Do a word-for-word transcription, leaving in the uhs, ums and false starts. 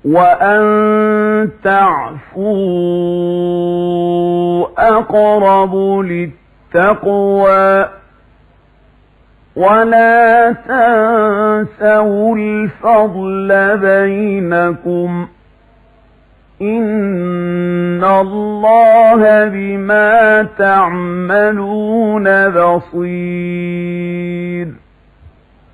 وأن تعفوا أقرب للتقوى ولا تنسوا الفضل بينكم إن الله بما تعملون بصير